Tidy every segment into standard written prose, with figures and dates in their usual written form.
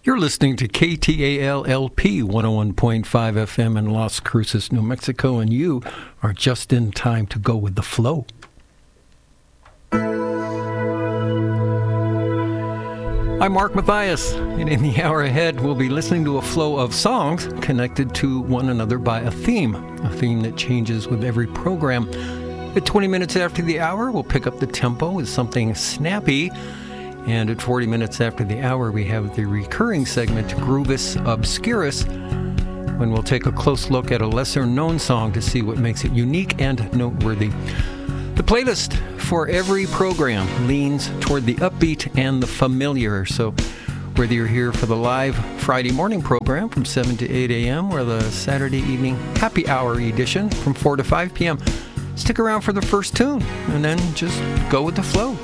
You're listening to KTAL-LP 101.5 FM in Las Cruces, New Mexico, and you are just in time to go with the flow. I'm Mark Mathias, and in the hour ahead, we'll be listening to a flow of songs connected to one another by a theme that changes with every program. At 20 minutes after the hour, we'll pick up the tempo with something snappy. And at 40 minutes after the hour, we have the recurring segment, Groovis Obscurus, when we'll take a close look at a lesser-known song to see what makes it unique and noteworthy. The playlist for every program leans toward the upbeat and the familiar. So whether you're here for the live Friday morning program from 7 to 8 a.m. or the Saturday evening happy hour edition from 4 to 5 p.m., stick around for the first tune and then just go with the flow.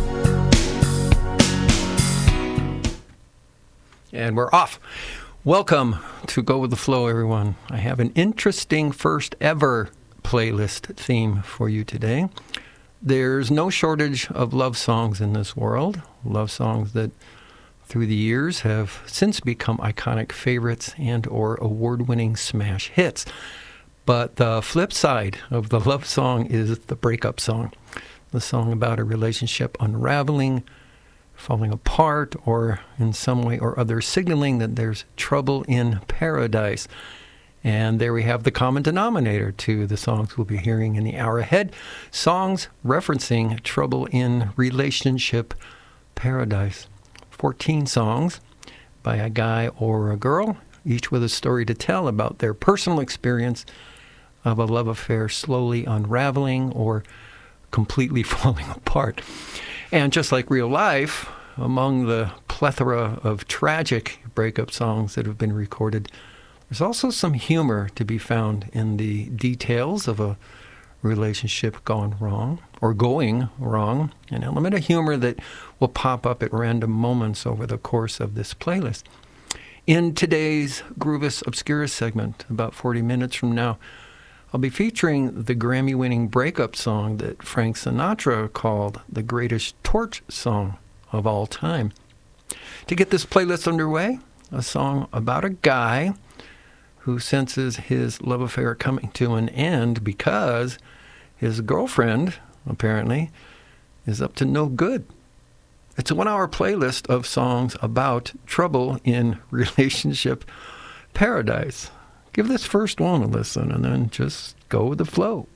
And we're off. Welcome to Go With The Flow, everyone. I have an interesting first ever playlist theme for you today. There's no shortage of love songs in this world. Love songs that through the years have since become iconic favorites and or award-winning smash hits. But the flip side of the love song is the breakup song. The song about a relationship unraveling, falling apart, or in some way or other signaling that there's trouble in paradise. And there we have the common denominator to the songs we'll be hearing in the hour ahead. Songs referencing trouble in relationship paradise. 14 songs by a guy or a girl, each with a story to tell about their personal experience of a love affair slowly unraveling or completely falling apart. And just like real life, among the plethora of tragic breakup songs that have been recorded, there's also some humor to be found in the details of a relationship gone wrong or going wrong, an element of humor that will pop up at random moments over the course of this playlist. In today's Groovis Obscurus segment, about 40 minutes from now, I'll be featuring the Grammy-winning breakup song that Frank Sinatra called the greatest torch song of all time. To get this playlist underway, a song about a guy who senses his love affair coming to an end because his girlfriend, apparently, is up to no good. It's a 1-hour playlist of songs about trouble in relationship paradise. Give this first one a listen and then just go with the flow.